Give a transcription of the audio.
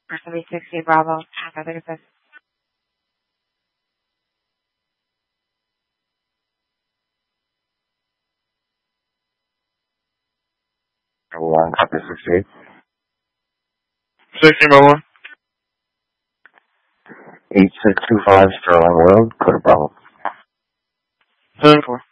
Person 60 Bravo. I think it's 1, copy 68. 60 Bravo. 8625 Sterling Road, code of Bravo. 74.